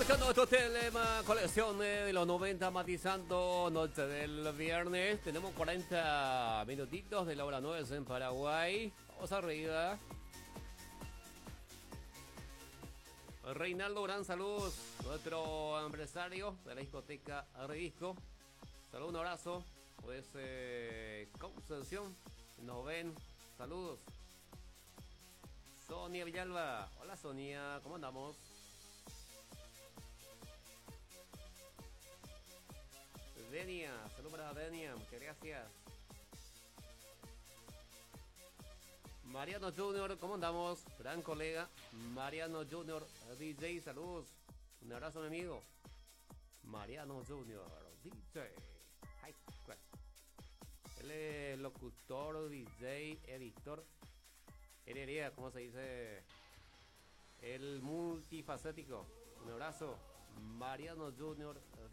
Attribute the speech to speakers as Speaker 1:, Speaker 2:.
Speaker 1: Marcando nuestro tema colección de los 90 matizando noche del viernes. Tenemos 40 minutitos de la hora 9 en Paraguay. Vamos arriba. Reinaldo, gran salud. Nuestro empresario de la discoteca Redisco. Salud, un abrazo. Pues Concepción. Nos ven. Saludos. Sonia Villalba. Hola Sonia, ¿cómo andamos? Denia, salud para Denia, muchas gracias. Mariano Junior, ¿cómo andamos? Gran colega. Mariano Junior, DJ, saludos. Un abrazo, mi amigo. Mariano Junior, DJ. Hi. Él es locutor, DJ, editor. Herería, ¿cómo se dice? El multifacético. Un abrazo. Mariano Junior,